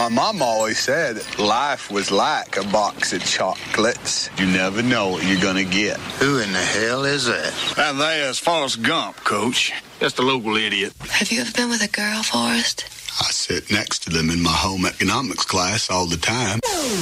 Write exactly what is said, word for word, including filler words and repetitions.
My mom always said life was like a box of chocolates. You never know what you're gonna get. Who in the hell is that? That there's Forrest Gump, Coach. Just a local idiot. Have you ever been with a girl, Forrest? I sit next to them in my home economics class all the time.